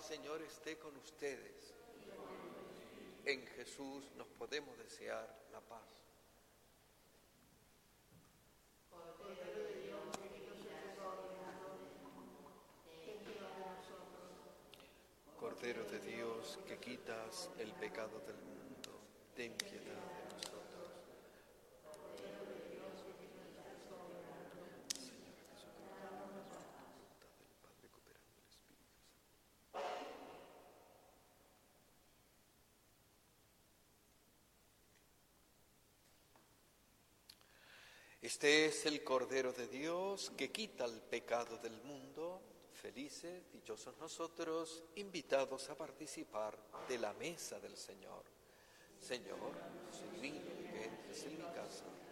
Señor esté con ustedes. En Jesús nos podemos desear la paz. Cordero de Dios, que quitas el pecado del mundo, ten piedad de nosotros. Este es el Cordero de Dios que quita el pecado del mundo. Felices, dichosos nosotros, invitados a participar de la mesa del Señor. Señor, soy digno de que entres en mi casa,